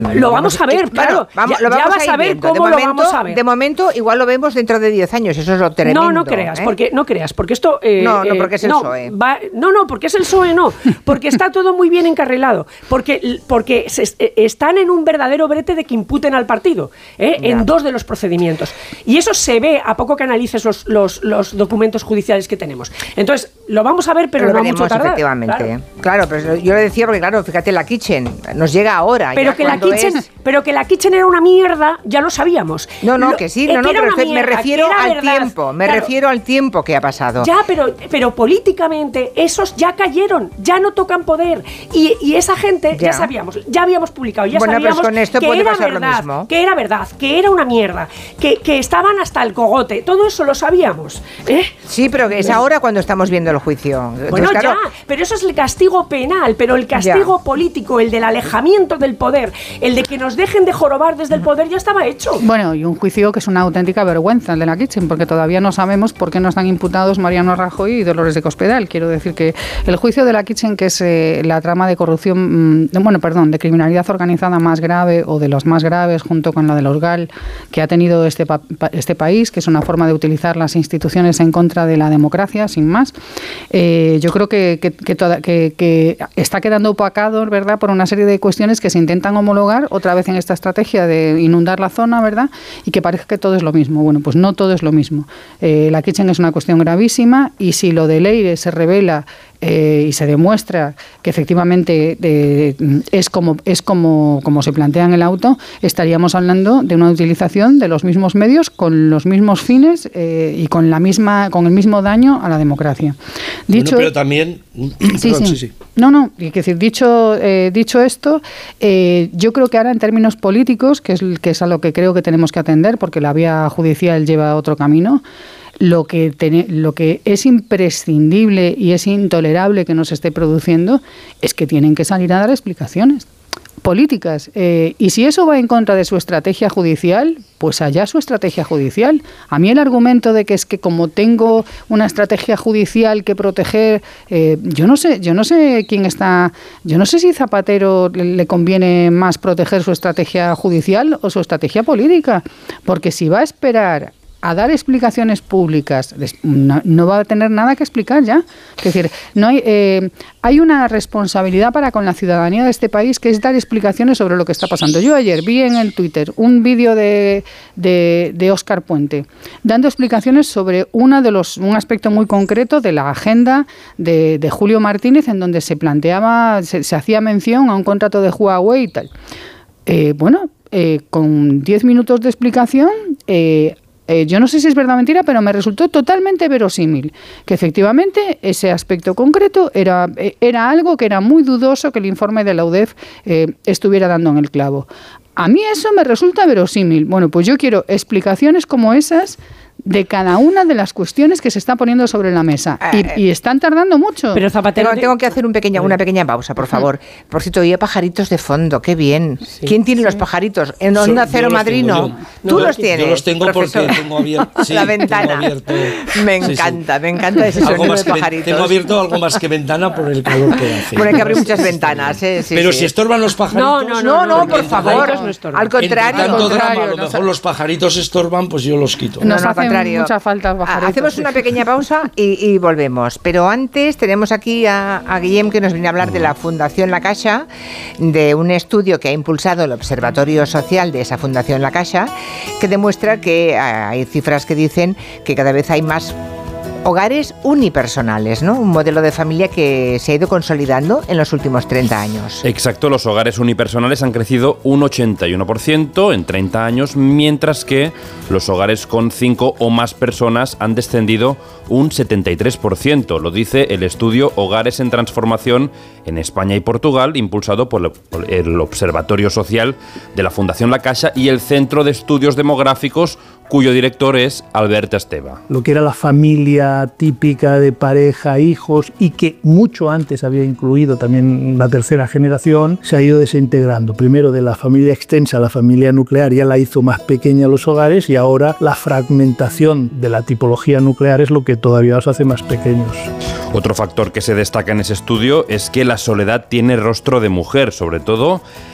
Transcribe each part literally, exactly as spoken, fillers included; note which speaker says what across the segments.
Speaker 1: Lo vamos a ver, claro.
Speaker 2: Vamos,
Speaker 1: ya,
Speaker 2: lo vamos
Speaker 1: ya vas a, a ver
Speaker 2: viendo.
Speaker 1: cómo
Speaker 2: de momento,
Speaker 1: lo vamos a ver.
Speaker 2: De momento, igual lo vemos dentro de diez años. Eso es lo tremendo.
Speaker 1: No, no creas,
Speaker 2: ¿eh?
Speaker 1: porque no creas, porque esto. Eh,
Speaker 2: no, no, porque
Speaker 1: eh,
Speaker 2: es el
Speaker 1: no,
Speaker 2: P S O E.
Speaker 1: Va, no, no, porque es el P S O E, no. Porque está todo muy bien encarrilado. Porque, porque se, están en un verdadero brete de que imputen al partido, ¿eh? en dos de los procedimientos. Y eso se ve a poco que analices los, los, los documentos judiciales que tenemos. Entonces, lo vamos a ver, pero
Speaker 2: lo
Speaker 1: no
Speaker 2: veremos,
Speaker 1: mucho tardar.
Speaker 2: Efectivamente.
Speaker 1: Claro.
Speaker 2: claro, pero yo le decía, porque claro, fíjate, la Kitchen nos llega ahora.
Speaker 1: Pero que la Kitchen,
Speaker 2: es...
Speaker 1: pero que la Kitchen era una mierda, ya lo sabíamos.
Speaker 2: No, no,
Speaker 1: lo,
Speaker 2: que sí, no, no, pero mierda, me refiero al verdad. tiempo, me claro. refiero al tiempo que ha pasado.
Speaker 1: Ya, pero, pero políticamente esos ya cayeron, ya no tocan poder. Y, y esa gente, ya. ya sabíamos, ya habíamos publicado, ya
Speaker 2: bueno,
Speaker 1: sabíamos
Speaker 2: pues con esto
Speaker 1: que
Speaker 2: puede
Speaker 1: era
Speaker 2: pasar
Speaker 1: verdad,
Speaker 2: lo mismo.
Speaker 1: que era verdad, que era una mierda, que, que estaban hasta el cogote, todo eso lo sabíamos. ¿eh?
Speaker 2: Sí, pero es ahora cuando estamos viendo el juicio.
Speaker 1: Bueno,
Speaker 2: Entonces, claro,
Speaker 1: ya, pero eso es el castigo penal, pero el castigo ya. político, el del alejamiento del poder, el de que nos dejen de jorobar desde el poder ya estaba hecho.
Speaker 3: Bueno, y un juicio que es una auténtica vergüenza, el de la Kitchen, porque todavía no sabemos por qué no están imputados Mariano Rajoy y Dolores de Cospedal. Quiero decir que el juicio de la Kitchen, que es eh, la trama de corrupción, mmm, bueno, perdón, de criminalidad organizada más grave o de los más graves, junto con la de los G A L, que ha tenido este, pa este país, que es una forma de utilizar las instituciones en contra de la democracia, sin más. Eh, yo creo que, que, que, toda, que, que está quedando opacado, ¿verdad?, por una serie de cuestiones que se intentan homologar otra vez en esta estrategia de inundar la zona, ¿verdad?, y que parece que todo es lo mismo. Bueno, pues no todo es lo mismo. Eh, la Kitchen es una cuestión gravísima y si lo de Leire se revela Eh, y se demuestra que efectivamente eh, es como es como, como se plantea en el auto, estaríamos hablando de una utilización de los mismos medios con los mismos fines eh, y con la misma con el mismo daño a la democracia. Dicho,
Speaker 4: bueno, pero también
Speaker 3: sí,
Speaker 4: perdón,
Speaker 3: sí.
Speaker 4: sí, sí.
Speaker 3: No, no, es decir, dicho eh, dicho esto, eh, yo creo que ahora en términos políticos, que es que es a lo que creo que tenemos que atender, porque la vía judicial lleva otro camino. Lo que, ten, lo que es imprescindible y es intolerable que nos esté produciendo es que tienen que salir a dar explicaciones políticas. Eh, y si eso va en contra de su estrategia judicial, pues allá su estrategia judicial. A mí el argumento de que es que como tengo una estrategia judicial que proteger, eh, yo no sé, yo no sé quién está, yo no sé si Zapatero le, le conviene más proteger su estrategia judicial o su estrategia política, porque si va a esperar a dar explicaciones públicas, no, no va a tener nada que explicar ya. Es decir, no hay, eh, hay una responsabilidad para con la ciudadanía de este país que es dar explicaciones sobre lo que está pasando. Yo ayer vi en el Twitter un vídeo de, de, de Óscar Puente dando explicaciones sobre una de los, un aspecto muy concreto de la agenda de, de Julio Martínez, en donde se planteaba, se, se hacía mención a un contrato de Huawei y tal. Eh, bueno, eh, con diez minutos de explicación, eh, Eh, yo no sé si es verdad o mentira, pero me resultó totalmente verosímil que efectivamente ese aspecto concreto era, era algo que era muy dudoso que el informe de la U D E F eh, estuviera dando en el clavo. A mí eso me resulta verosímil. Bueno, pues yo quiero explicaciones como esas de cada una de las cuestiones que se están poniendo sobre la mesa. Y, y están tardando mucho.
Speaker 1: Pero Zapatero...
Speaker 2: Tengo, tengo que hacer un pequeña, una pequeña pausa, por favor. Por cierto, oía pajaritos de fondo, qué bien. Sí, ¿Quién tiene sí. los pajaritos? ¿En Onda Cero Madrid no? ¿Tú
Speaker 4: no,
Speaker 2: los tienes?
Speaker 4: Yo los tengo
Speaker 2: profesor?
Speaker 4: porque tengo abierto sí,
Speaker 2: la ventana.
Speaker 4: Abierto,
Speaker 2: me encanta, sí, sí. me encanta ese
Speaker 4: algo
Speaker 2: sonido de
Speaker 4: que
Speaker 2: pajaritos.
Speaker 4: Tengo abierto algo más que ventana por el calor que hace.
Speaker 2: Bueno, hay que abrir muchas ventanas. Eh, sí,
Speaker 4: Pero
Speaker 2: sí.
Speaker 4: si estorban los pajaritos...
Speaker 1: No, no, no, no,
Speaker 2: no por favor.
Speaker 1: No
Speaker 2: al contrario.
Speaker 4: Tanto
Speaker 2: al contrario,
Speaker 4: drama, a lo mejor
Speaker 2: nos...
Speaker 4: los pajaritos estorban, pues yo los quito.
Speaker 3: Nos
Speaker 2: no, no, al
Speaker 3: hacen
Speaker 2: contrario.
Speaker 3: mucha falta pajaritos.
Speaker 2: Hacemos una pequeña pausa y, y volvemos. Pero antes tenemos aquí a, a Guillem, que nos viene a hablar de la Fundación La Caixa, de un estudio que ha impulsado el Observatorio Social de esa Fundación La Caixa, que demuestra que hay cifras que dicen que cada vez hay más hogares unipersonales, ¿no? Un modelo de familia que se ha ido consolidando en los últimos treinta años.
Speaker 5: Exacto, los hogares unipersonales han crecido un ochenta y uno por ciento en treinta años, mientras que los hogares con cinco o más personas han descendido un setenta y tres por ciento. Lo dice el estudio Hogares en Transformación en España y Portugal, impulsado por el Observatorio Social de la Fundación La Caixa y el Centro de Estudios Demográficos, cuyo director es Albert Esteva.
Speaker 6: Lo que era la familia típica de pareja, hijos, y que mucho antes había incluido también la tercera generación, se ha ido desintegrando. Primero de la familia extensa, la familia nuclear ya la hizo más pequeña los hogares, y ahora la fragmentación de la tipología nuclear es lo que todavía los hace más pequeños.
Speaker 5: Otro factor que se destaca en ese estudio es que la soledad tiene rostro de mujer, sobre todo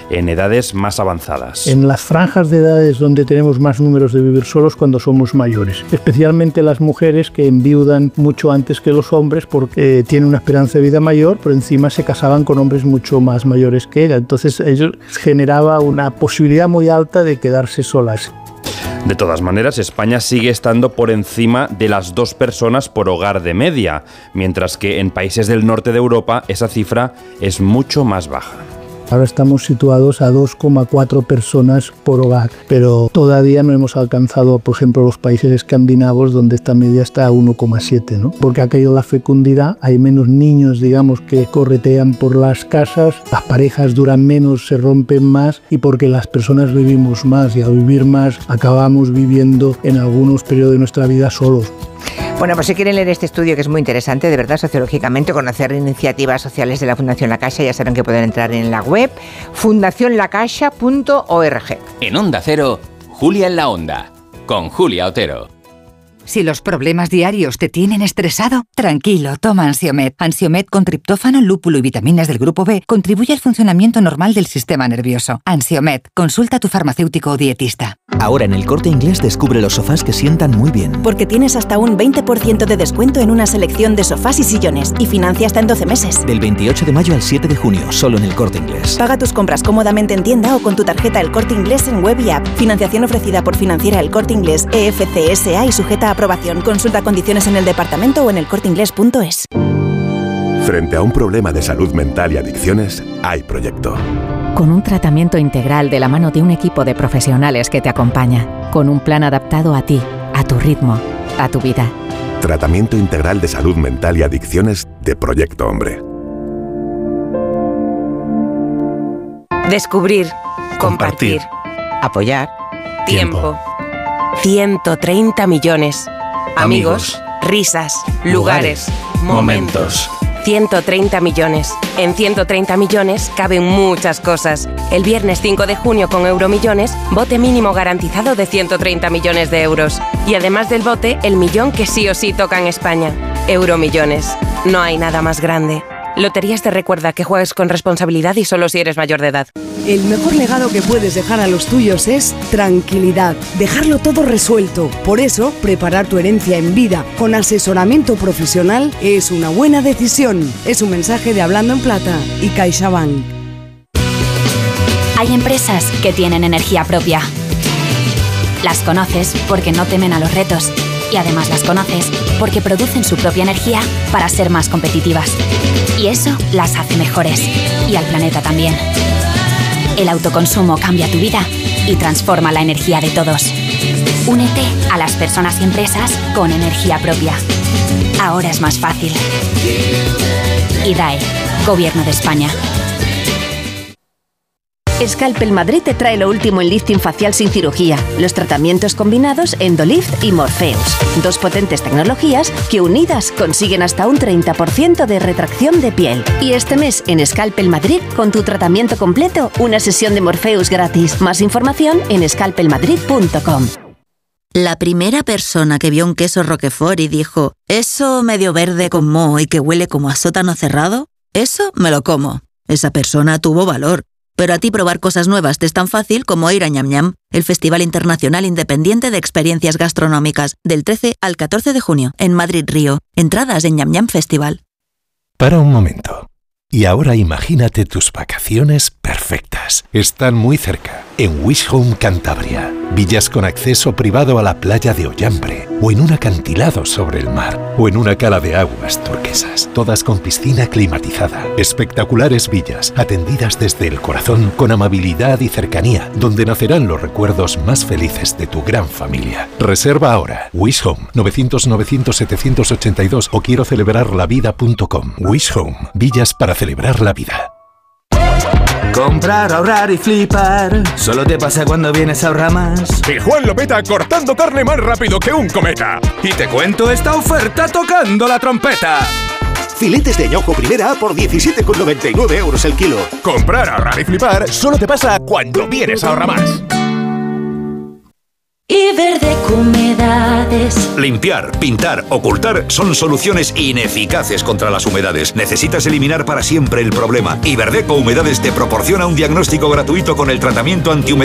Speaker 5: en edades más avanzadas.
Speaker 6: En las franjas de edades donde tenemos más números de vivir solos cuando somos mayores, especialmente las mujeres que enviudan mucho antes que los hombres porque eh, tienen una esperanza de vida mayor, pero encima se casaban con hombres mucho más mayores que ella. Entonces ello generaba una posibilidad muy alta de quedarse solas.
Speaker 5: De todas maneras, España sigue estando por encima de las dos personas por hogar de media, mientras que en países del norte de Europa esa cifra es mucho más baja.
Speaker 6: Ahora estamos situados a dos coma cuatro personas por hogar, pero todavía no hemos alcanzado, por ejemplo, los países escandinavos, donde esta media está a uno coma siete, ¿no? Porque ha caído la fecundidad, hay menos niños, digamos, que corretean por las casas, las parejas duran menos, se rompen más, y porque las personas vivimos más, y al vivir más acabamos viviendo en algunos periodos de nuestra vida solos.
Speaker 2: Bueno, pues si quieren leer este estudio, que es muy interesante, de verdad, sociológicamente, conocer iniciativas sociales de la Fundación La Caixa, ya saben que pueden entrar en la web fundación la caixa punto org.
Speaker 7: En Onda Cero, Julia en la Onda, con Julia Otero.
Speaker 8: Si los problemas diarios te tienen estresado, tranquilo, toma Ansiomed. Ansiomed con triptófano, lúpulo y vitaminas del grupo B contribuye al funcionamiento normal del sistema nervioso. Ansiomed, consulta a tu farmacéutico o dietista.
Speaker 9: Ahora en El Corte Inglés descubre los sofás que sientan muy bien.
Speaker 10: Porque tienes hasta un veinte por ciento de descuento en una selección de sofás y sillones y financia hasta en doce meses.
Speaker 9: Del veintiocho de mayo al siete de junio, solo en El Corte Inglés.
Speaker 10: Paga tus compras cómodamente en tienda o con tu tarjeta El Corte Inglés en web y app. Financiación ofrecida por Financiera El Corte Inglés E F C S A y sujeta a aprobación. Consulta condiciones en el departamento o en el corte inglés punto es.
Speaker 11: Frente a un problema de salud mental y adicciones, hay proyecto.
Speaker 12: Con un tratamiento integral de la mano de un equipo de profesionales que te acompaña. Con un plan adaptado a ti, a tu ritmo, a tu vida.
Speaker 11: Tratamiento integral de salud mental y adicciones de Proyecto Hombre.
Speaker 13: Descubrir. Compartir.
Speaker 2: Apoyar.
Speaker 13: Tiempo. ciento treinta millones. Amigos, risas, lugares, momentos. ciento treinta millones. En ciento treinta millones caben muchas cosas. El viernes cinco de junio con Euromillones, bote mínimo garantizado de ciento treinta millones de euros. Y además del bote, el millón que sí o sí toca en España. Euromillones. No hay nada más grande. Loterías te recuerda que juegues con responsabilidad y solo si eres mayor de edad.
Speaker 14: El mejor legado que puedes dejar a los tuyos es tranquilidad, dejarlo todo resuelto. Por eso, preparar tu herencia en vida con asesoramiento profesional es una buena decisión. Es un mensaje de Hablando en Plata y CaixaBank.
Speaker 15: Hay empresas que tienen energía propia. Las conoces porque no temen a los retos. Y además las conoces porque producen su propia energía para ser más competitivas. Y eso las hace mejores. Y al planeta también. El autoconsumo cambia tu vida y transforma la energía de todos. Únete a las personas y empresas con energía propia. Ahora es más fácil. I D A E, Gobierno de España.
Speaker 16: Scalpel Madrid te trae lo último en lifting facial sin cirugía, los tratamientos combinados Endolift y Morpheus, dos potentes tecnologías que unidas consiguen hasta un treinta por ciento de retracción de piel. Y este mes en Scalpel Madrid, con tu tratamiento completo, una sesión de Morpheus gratis. Más información en scalpel madrid punto com.
Speaker 17: La primera persona que vio un queso Roquefort y dijo, «Eso medio verde con moho y que huele como a sótano cerrado, eso me lo como». Esa persona tuvo valor. Pero a ti probar cosas nuevas te es tan fácil como ir a Ñam Ñam, el Festival Internacional Independiente de Experiencias Gastronómicas, del trece al catorce de junio, en Madrid Río. Entradas en Ñam Ñam Festival.
Speaker 18: Para un momento. Y ahora imagínate tus vacaciones perfectas. Están muy cerca, en Wish Home Cantabria. Villas con acceso privado a la playa de Ollambre, o en un acantilado sobre el mar, o en una cala de aguas turquesas, todas con piscina climatizada. Espectaculares villas, atendidas desde el corazón, con amabilidad y cercanía, donde nacerán los recuerdos más felices de tu gran familia. Reserva ahora. Wish Home, novecientos novecientos setecientos ochenta y dos o quiero celebrar la vida punto com. Wish Home, villas para celebrar la vida.
Speaker 19: Comprar, ahorrar y flipar solo te pasa cuando vienes a Ahorramás.
Speaker 20: Y Juan lo peta cortando carne más rápido que un cometa.
Speaker 19: Y te cuento esta oferta tocando la trompeta.
Speaker 21: Filetes de añojo primera por diecisiete con noventa y nueve euros el kilo.
Speaker 20: Comprar, ahorrar y flipar solo te pasa cuando vienes a Ahorramás.
Speaker 1: Iberdeco Humedades.
Speaker 22: Limpiar, pintar, ocultar son soluciones ineficaces contra las humedades. Necesitas eliminar para siempre el problema. Iberdeco Humedades te proporciona un diagnóstico gratuito con el tratamiento antihumedad